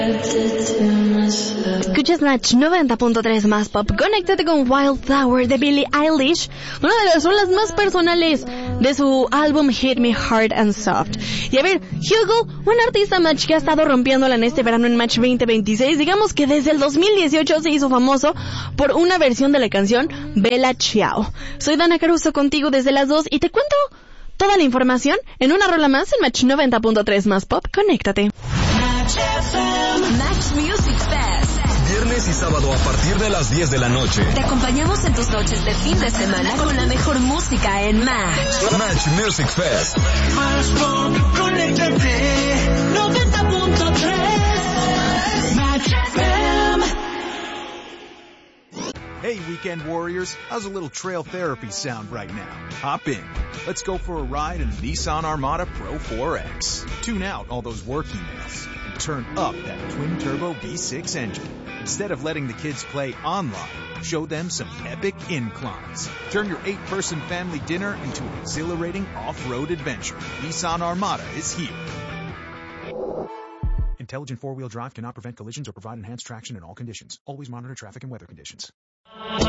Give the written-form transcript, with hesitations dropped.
Escuchas Match 90.3 más pop. Conéctate con Wildflower de Billie Eilish, una de las rolas más personales de su álbum Hit Me Hard and Soft. Y a ver, Hugo, un artista Match que ha estado rompiéndola en este verano en Match 2026, digamos que desde el 2018 se hizo famoso por una versión de la canción Bella Ciao. Soy Dana Caruso contigo desde las 2 y te cuento toda la información en una rola más en Match 90.3 más pop. Conéctate. Match Music Fest. Viernes y sábado a partir de las 10 de la noche. Te acompañamos en tus noches de fin de semana con la mejor música en Match. Match Music Fest. Más pop, conéctate, 90.3 Match FM. Hey, Weekend Warriors, how's a little trail therapy sound right now? Hop in. Let's go for a ride in the Nissan Armada Pro 4X. Tune out all those work emails and turn up that twin-turbo V6 engine. Instead of letting the kids play online, show them some epic inclines. Turn your 8-person family dinner into an exhilarating off-road adventure. Nissan Armada is here. Intelligent four-wheel drive cannot prevent collisions or provide enhanced traction in all conditions. Always monitor traffic and weather conditions.